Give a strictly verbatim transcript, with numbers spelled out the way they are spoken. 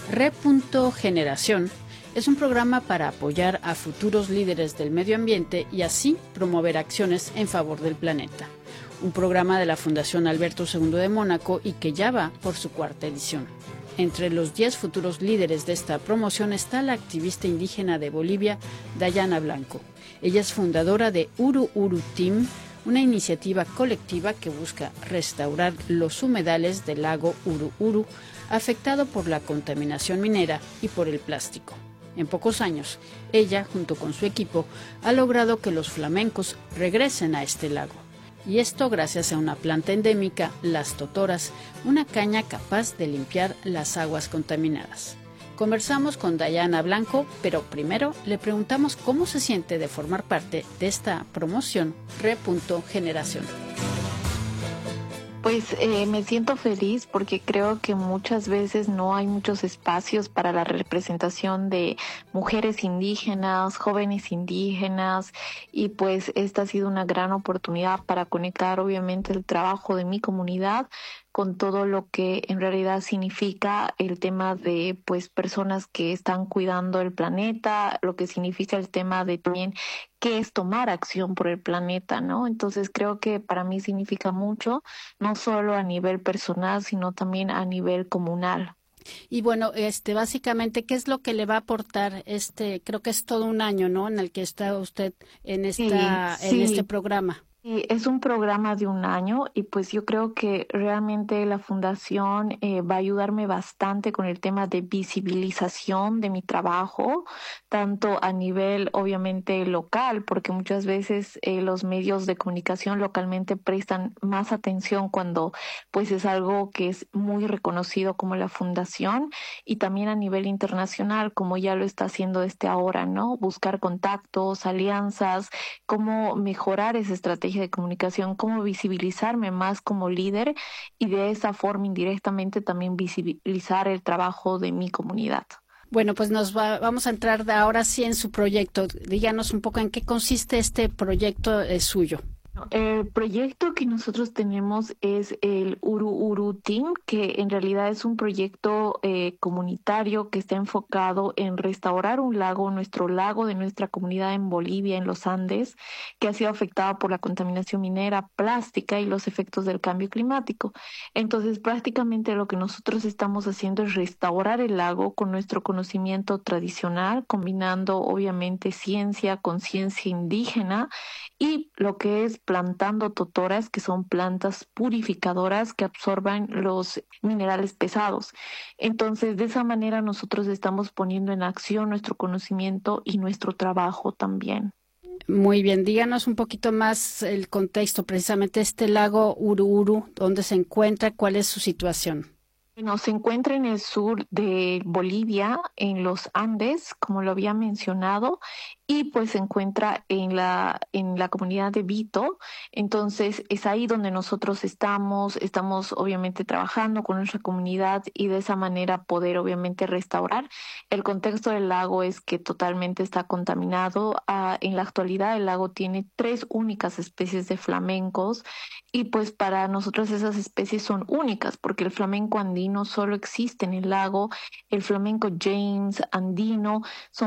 Re.Generación es un programa para apoyar a futuros líderes del medio ambiente y así promover acciones en favor del planeta. Un programa de la Fundación Alberto segundo de Mónaco y que ya va por su cuarta edición. Entre los diez futuros líderes de esta promoción está la activista indígena de Bolivia, Dayana Blanco. Ella es fundadora de Uru Uru Team, una iniciativa colectiva que busca restaurar los humedales del lago Uru Uru, afectado por la contaminación minera y por el plástico. En pocos años, ella, junto con su equipo, ha logrado que los flamencos regresen a este lago. Y esto gracias a una planta endémica, las totoras, una caña capaz de limpiar las aguas contaminadas. Conversamos con Dayana Blanco, pero primero le preguntamos cómo se siente de formar parte de esta promoción Re.Generación. Pues eh, me siento feliz porque creo que muchas veces no hay muchos espacios para la representación de mujeres indígenas, jóvenes indígenas, y pues esta ha sido una gran oportunidad para conectar obviamente el trabajo de mi comunidad con todo lo que en realidad significa el tema de pues personas que están cuidando el planeta, lo que significa el tema de también qué es tomar acción por el planeta, ¿no? Entonces creo que para mí significa mucho, no solo a nivel personal, sino también a nivel comunal. Y bueno, este, básicamente, ¿qué es lo que le va a aportar este, creo que es todo un año, ¿no? En el que está usted en esta, Sí, en este sí. programa. Sí, es un programa de un año y pues yo creo que realmente la fundación eh, va a ayudarme bastante con el tema de visibilización de mi trabajo, tanto a nivel obviamente local, porque muchas veces eh, los medios de comunicación localmente prestan más atención cuando pues es algo que es muy reconocido como la fundación, y también a nivel internacional, como ya lo está haciendo desde ahora, ¿no? Buscar contactos, alianzas, cómo mejorar esa estrategia de comunicación, cómo visibilizarme más como líder y de esa forma indirectamente también visibilizar el trabajo de mi comunidad. Bueno, pues nos va, vamos a entrar de ahora sí en su proyecto. Díganos un poco en qué consiste este proyecto eh, suyo. El proyecto que nosotros tenemos es el Uru Uru Team, que en realidad es un proyecto eh, comunitario que está enfocado en restaurar un lago, nuestro lago de nuestra comunidad en Bolivia, en los Andes, que ha sido afectado por la contaminación minera, plástica y los efectos del cambio climático. Entonces, prácticamente lo que nosotros estamos haciendo es restaurar el lago con nuestro conocimiento tradicional, combinando obviamente ciencia con ciencia indígena, y lo que es plantando totoras, que son plantas purificadoras que absorban los minerales pesados. Entonces, de esa manera nosotros estamos poniendo en acción nuestro conocimiento y nuestro trabajo también. Muy bien, díganos un poquito más el contexto, precisamente este lago Uru Uru, ¿dónde se encuentra? ¿Cuál es su situación? Bueno, se encuentra en el sur de Bolivia, en los Andes, como lo había mencionado, y pues se encuentra en la, en la comunidad de Vito. Entonces es ahí donde nosotros estamos, estamos obviamente trabajando con nuestra comunidad y de esa manera poder obviamente restaurar. El contexto del lago es que totalmente está contaminado. Ah, en la actualidad el lago tiene tres únicas especies de flamencos y pues para nosotros esas especies son únicas porque el flamenco andino solo existe en el lago, el flamenco James andino son